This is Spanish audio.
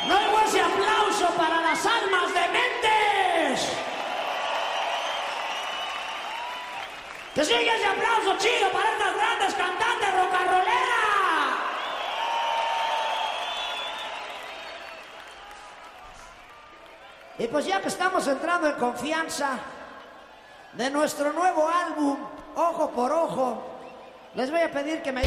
Luego ese aplauso para las almas dementes. Que siga ese aplauso chido para estas grandes cantantes rock and rolleras. Y pues ya que estamos entrando en confianza de nuestro nuevo álbum, Ojo por Ojo, les voy a pedir que me